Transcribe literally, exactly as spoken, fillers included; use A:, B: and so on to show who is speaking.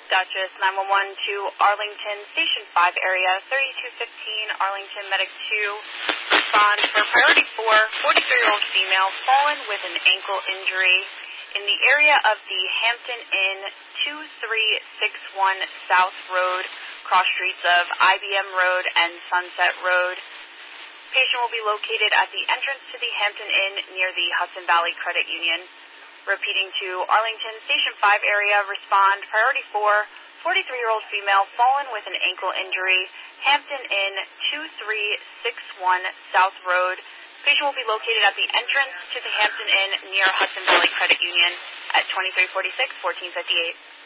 A: Duchess nine one one to Arlington Station five area, thirty-two fifteen Arlington Medic two. Respond for priority four, forty-three-year-old female fallen with an ankle injury in the area of the Hampton Inn two three six one South Road, cross streets of I B M Road and Sunset Road. Patient will be located at the entrance to the Hampton Inn near the Hudson Valley Credit Union. Repeating to Arlington Station five area, respond priority four, forty-three-year-old female fallen with an ankle injury, Hampton Inn two three six one South Road. Patient will be located at the entrance to the Hampton Inn near Hudson Valley Credit Union at twenty-three forty-six, fourteen fifty-eight.